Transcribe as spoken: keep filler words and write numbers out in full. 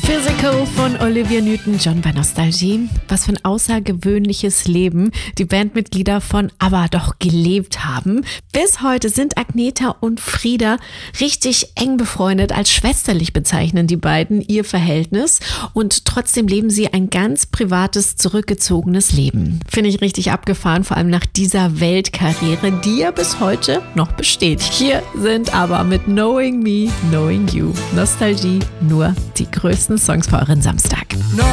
Physical von Olivia Newton-John bei Nostalgie. Was für ein außergewöhnliches Leben die Bandmitglieder von ABBA doch gelebt haben. Bis heute sind Agnetha und Frida richtig eng befreundet. Als schwesterlich bezeichnen die beiden ihr Verhältnis. Und trotzdem leben sie ein ganz privates, zurückgezogenes Leben. Finde ich richtig abgefahren, vor allem nach dieser Weltkarriere, die ja bis heute noch besteht. Hier sind ABBA mit Knowing Me, Knowing You. Nostalgie, nur die größten Songs für euren Samstag.